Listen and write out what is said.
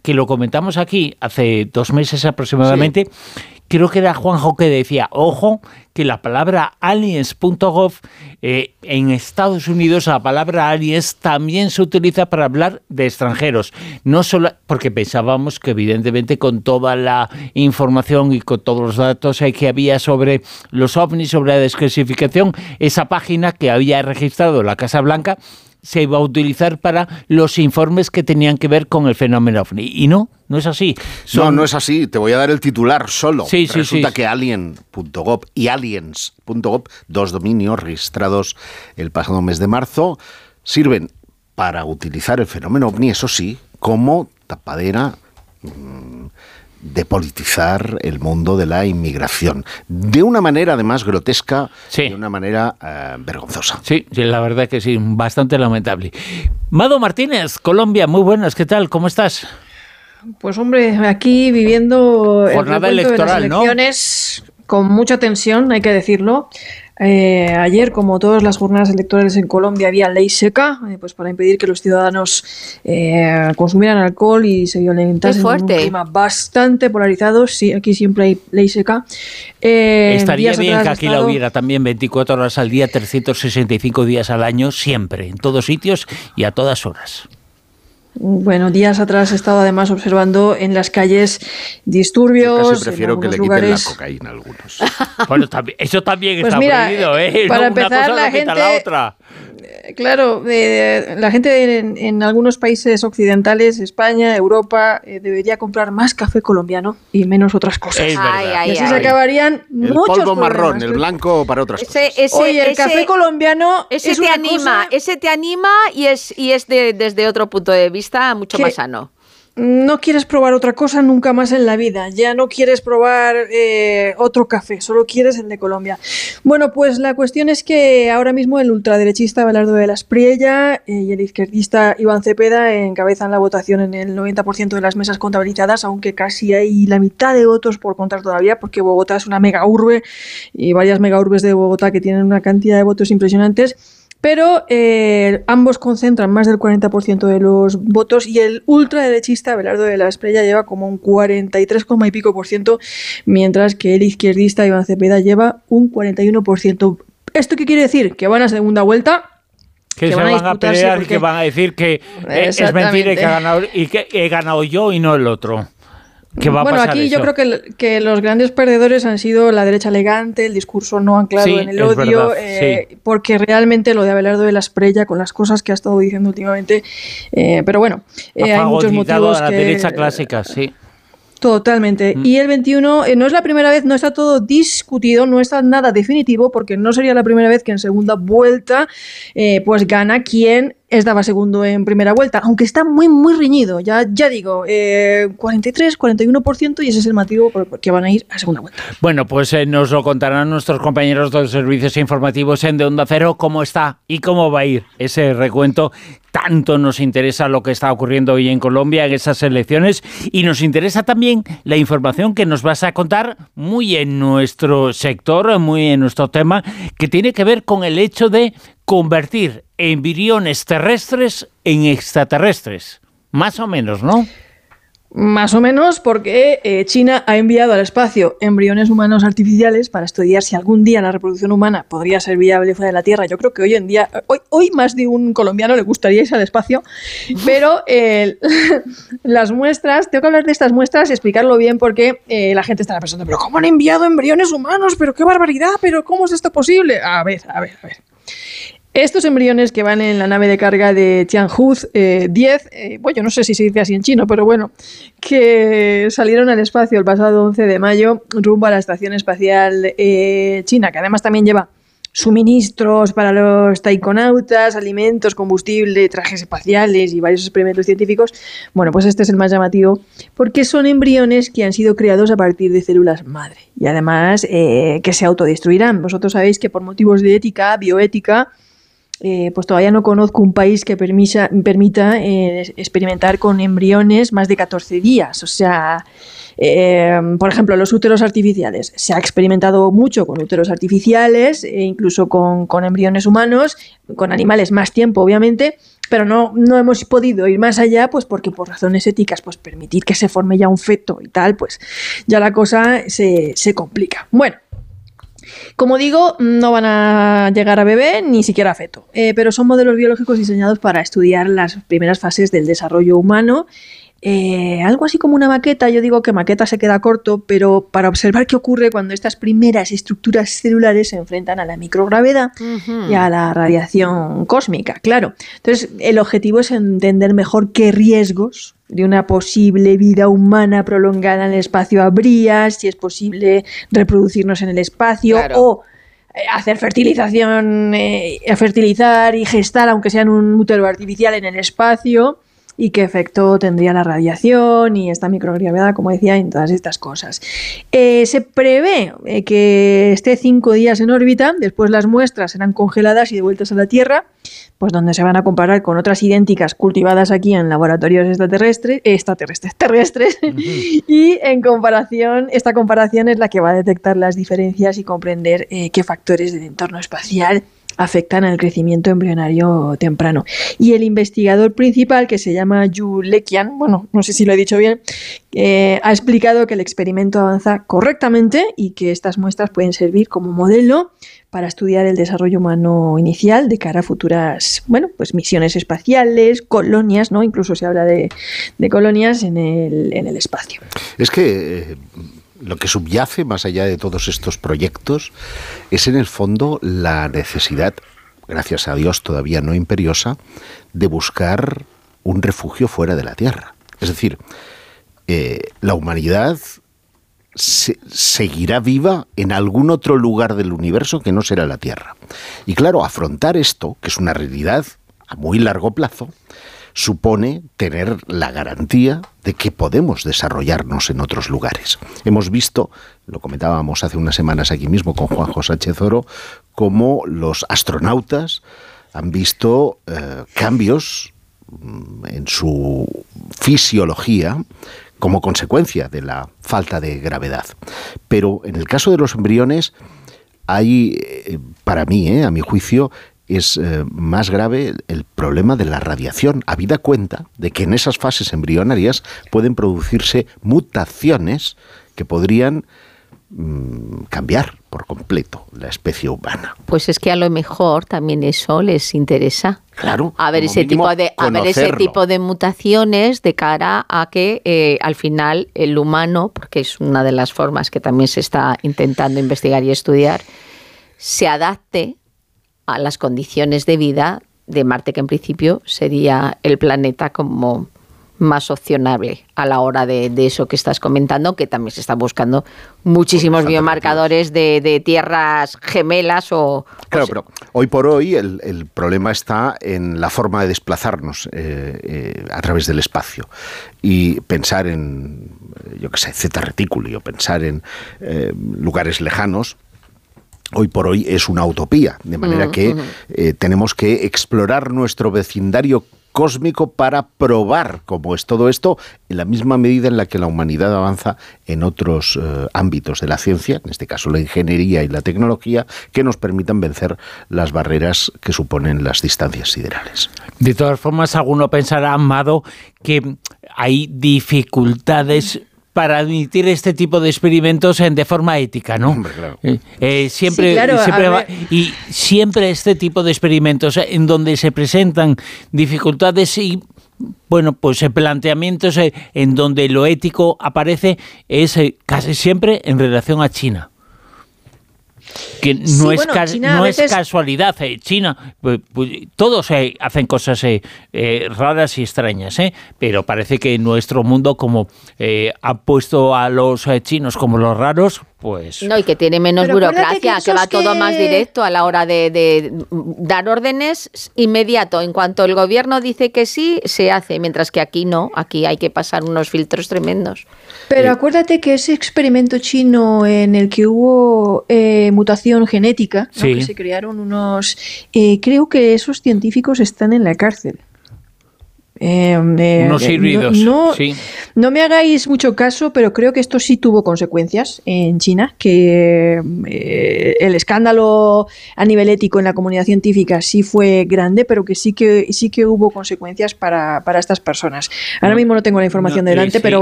que lo comentamos aquí hace 2 meses aproximadamente. Sí. Creo que era Juanjo que decía, ojo, que la palabra aliens.gov en Estados Unidos, la palabra aliens también se utiliza para hablar de extranjeros. No solo porque pensábamos que evidentemente con toda la información y con todos los datos que había sobre los ovnis, sobre la desclasificación, esa página que había registrado la Casa Blanca se iba a utilizar para los informes que tenían que ver con el fenómeno ovni. Y no es así. No es así. Te voy a dar el titular solo. Sí, Resulta que alien.gov y aliens.gov, 2 dominios registrados el pasado mes de marzo, sirven para utilizar el fenómeno ovni, eso sí, como tapadera de politizar el mundo de la inmigración. De una manera, además, grotesca, sí. De una manera vergonzosa. Sí, la verdad que sí, bastante lamentable. Mado Martínez, Colombia, muy buenas, ¿qué tal? ¿Cómo estás? Pues hombre, aquí viviendo jornada el recuento electoral, de las elecciones, ¿no? Con mucha tensión, hay que decirlo. Ayer, como todas las jornadas electorales en Colombia, había ley seca, pues para impedir que los ciudadanos consumieran alcohol y se violentasen en un clima bastante polarizado. Sí, aquí siempre hay ley seca. Estaría bien que aquí la hubiera también 24 horas al día, 365 días al año, siempre, en todos sitios y a todas horas. Bueno, días atrás he estado además observando en las calles disturbios. Yo casi prefiero que le quiten lugares. La cocaína a algunos. Bueno, eso también pues está mira, prohibido, ¿eh? Para no, empezar, una cosa la no gente, quita la otra. Claro, la gente en algunos países occidentales, España, Europa, debería comprar más café colombiano y menos otras cosas. Es verdad. Y así se acabarían muchos polvo problemas. marrón, el blanco para otras cosas. Oye, el café colombiano ese te anima y es desde otro punto de vista mucho más sano. No quieres probar otra cosa nunca más en la vida, ya no quieres probar otro café, solo quieres el de Colombia. Bueno, pues la cuestión es que ahora mismo el ultraderechista Abelardo de la Espriella y el izquierdista Iván Cepeda encabezan la votación en el 90% de las mesas contabilizadas, aunque casi hay la mitad de votos por contar todavía, porque Bogotá es una mega urbe y varias mega urbes de Bogotá que tienen una cantidad de votos impresionantes. Pero ambos concentran más del 40% de los votos y el ultraderechista Abelardo de la Espriella lleva como un 43, y pico por ciento, mientras que el izquierdista Iván Cepeda lleva un 41%. ¿Esto qué quiere decir? Que van a segunda vuelta. Que se van a pelear porque... y que van a decir que es mentira y que he ganado yo y no el otro. Bueno, aquí eso? Yo creo que los grandes perdedores han sido la derecha elegante, el discurso no anclado en el odio, verdad, porque realmente lo de Abelardo de la Espriella, con las cosas que ha estado diciendo últimamente, pero bueno, hay muchos motivos a la derecha clásica, sí. Totalmente. Y el 21 no es la primera vez, no está todo discutido, no está nada definitivo, porque no sería la primera vez que en segunda vuelta pues gana quien estaba segundo en primera vuelta, aunque está muy, muy reñido. Ya digo, 43, 41%, y ese es el motivo por que van a ir a segunda vuelta. Bueno, pues nos lo contarán nuestros compañeros de los servicios informativos en De Onda Cero, cómo está y cómo va a ir ese recuento. Tanto nos interesa lo que está ocurriendo hoy en Colombia en esas elecciones, y nos interesa también la información que nos vas a contar muy en nuestro sector, muy en nuestro tema, que tiene que ver con el hecho de convertir embriones terrestres en extraterrestres. Más o menos, ¿no? Más o menos, porque China ha enviado al espacio embriones humanos artificiales para estudiar si algún día la reproducción humana podría ser viable fuera de la Tierra. Yo creo que hoy en día, hoy más de un colombiano le gustaría irse al espacio, pero las muestras, tengo que hablar de estas muestras y explicarlo bien, porque la gente estará pensando, ¿pero cómo han enviado embriones humanos? ¿Pero qué barbaridad? ¿Pero cómo es esto posible? A ver. Estos embriones que van en la nave de carga de Tianhu 10, bueno, yo no sé si se dice así en chino, pero bueno, que salieron al espacio el pasado 11 de mayo rumbo a la Estación Espacial China, que además también lleva suministros para los taikonautas, alimentos, combustible, trajes espaciales y varios experimentos científicos. Bueno, pues este es el más llamativo, porque son embriones que han sido creados a partir de células madre y además que se autodestruirán. Vosotros sabéis que por motivos de ética, bioética, pues todavía no conozco un país que permita experimentar con embriones más de 14 días. O sea, por ejemplo, los úteros artificiales. Se ha experimentado mucho con úteros artificiales, incluso con embriones humanos, con animales más tiempo, obviamente, pero no hemos podido ir más allá, pues porque por razones éticas, pues permitir que se forme ya un feto y tal, pues ya la cosa se complica. Bueno, como digo, no van a llegar a bebé ni siquiera a feto, pero son modelos biológicos diseñados para estudiar las primeras fases del desarrollo humano. Algo así como una maqueta. Yo digo que maqueta se queda corto, pero para observar qué ocurre cuando estas primeras estructuras celulares se enfrentan a la microgravedad y a la radiación cósmica, claro. Entonces, el objetivo es entender mejor qué riesgos de una posible vida humana prolongada en el espacio habría, si es posible reproducirnos en el espacio, claro, o hacer fertilización, fertilizar y gestar, aunque sea en un útero artificial, en el espacio, y qué efecto tendría la radiación y esta microgravedad, como decía, en todas estas cosas. Se prevé que esté 5 días en órbita, después las muestras serán congeladas y devueltas a la Tierra, pues donde se van a comparar con otras idénticas cultivadas aquí en laboratorios terrestres, y esta comparación es la que va a detectar las diferencias y comprender qué factores del entorno espacial afectan al crecimiento embrionario temprano. Y el investigador principal, que se llama Yu Lekian, bueno, no sé si lo he dicho bien, ha explicado que el experimento avanza correctamente y que estas muestras pueden servir como modelo para estudiar el desarrollo humano inicial de cara a futuras, bueno, pues misiones espaciales, colonias, ¿no? Incluso se habla de colonias en el espacio. Es que lo que subyace más allá de todos estos proyectos es en el fondo la necesidad, gracias a Dios todavía no imperiosa, de buscar un refugio fuera de la Tierra. Es decir, la humanidad seguirá viva en algún otro lugar del universo que no será la Tierra. Y claro, afrontar esto, que es una realidad a muy largo plazo, supone tener la garantía de que podemos desarrollarnos en otros lugares. Hemos visto, lo comentábamos hace unas semanas aquí mismo con Juan José Sánchez Oro, cómo los astronautas han visto cambios en su fisiología como consecuencia de la falta de gravedad. Pero en el caso de los embriones hay, para mí, a mi juicio, es más grave el problema de la radiación, habida cuenta de que en esas fases embrionarias pueden producirse mutaciones que podrían cambiar por completo la especie humana. Pues es que a lo mejor también eso les interesa. Claro, a ver ese tipo de mutaciones de cara a que al final el humano, porque es una de las formas que también se está intentando investigar y estudiar, se adapte a las condiciones de vida de Marte, que en principio sería el planeta como más opcionable a la hora de eso que estás comentando, que también se están buscando muchísimos biomarcadores de tierras gemelas o... Claro, pero hoy por hoy el problema está en la forma de desplazarnos a través del espacio. Y pensar en, yo qué sé, Zeta Reticuli, o pensar en lugares lejanos, hoy por hoy es una utopía, de manera que tenemos que explorar nuestro vecindario cósmico para probar cómo es todo esto en la misma medida en la que la humanidad avanza en otros ámbitos de la ciencia, en este caso la ingeniería y la tecnología, que nos permitan vencer las barreras que suponen las distancias siderales. De todas formas, alguno pensará, Amado, que hay dificultades para admitir este tipo de experimentos de forma ética, ¿no? Hombre, claro. Siempre, sí, claro, y siempre este tipo de experimentos en donde se presentan dificultades y, bueno, pues planteamientos en donde lo ético aparece es casi siempre en relación a China. Que no es casualidad. China, pues, todos hacen cosas raras y extrañas, pero parece que nuestro mundo, como ha puesto a los chinos como los raros, pues... No, y que tiene menos burocracia, que va todo más directo a la hora de dar órdenes inmediato. En cuanto el gobierno dice que sí, se hace, mientras que aquí no, aquí hay que pasar unos filtros tremendos. Pero acuérdate que ese experimento chino en el que hubo mutación genética, ¿no? Sí. Que se crearon unos... creo que esos científicos están en la cárcel. Unos híbridos. No me hagáis mucho caso, pero creo que esto sí tuvo consecuencias en China, que el escándalo a nivel ético en la comunidad científica sí fue grande, pero que sí que hubo consecuencias para estas personas. Ahora mismo no tengo la información delante, pero